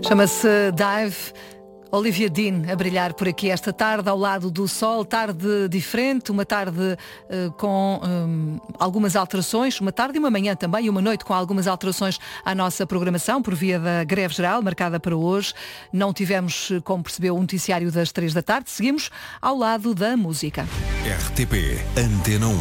Chama-se Dive. Olivia Dean a brilhar por aqui esta tarde ao lado do sol, tarde diferente, uma tarde com algumas alterações, uma tarde e uma manhã também, e uma noite com algumas alterações à nossa programação por via da greve geral marcada para hoje. Não tivemos, como percebeu, o noticiário das 3 da tarde, seguimos ao lado da música. RTP Antena 1.